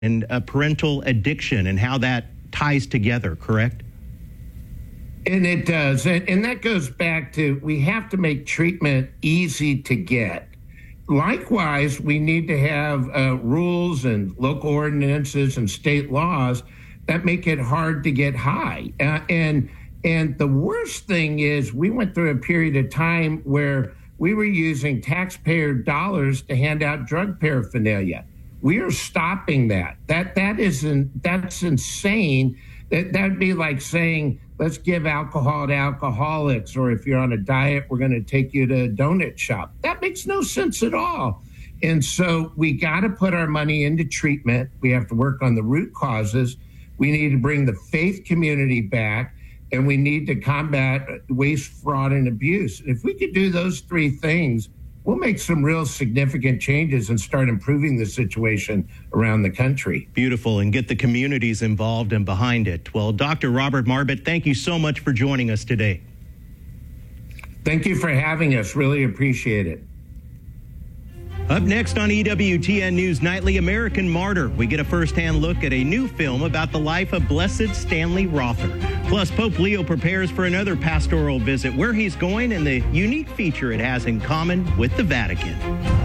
and parental addiction and how that ties together, correct? And it does. And that goes back to, we have to make treatment easy to get. Likewise, we need to have rules and local ordinances and state laws that make it hard to get high. And the worst thing is, we went through a period of time where we were using taxpayer dollars to hand out drug paraphernalia. We are stopping that. That's insane. That'd be like saying, let's give alcohol to alcoholics, or if you're on a diet, we're going to take you to a donut shop. That makes no sense at all. And so we got to put our money into treatment. We have to work on the root causes. We need to bring the faith community back, and we need to combat waste, fraud, and abuse. If we could do those three things, we'll make some real significant changes and start improving the situation around the country. Beautiful, and get the communities involved and behind it. Well, Dr. Robert Marbut, thank you so much for joining us today. Thank you for having us. Really appreciate it. Up next on EWTN News Nightly, American Martyr. We get a first-hand look at a new film about the life of Blessed Stanley Rother. Plus, Pope Leo prepares for another pastoral visit, where he's going and the unique feature it has in common with the Vatican.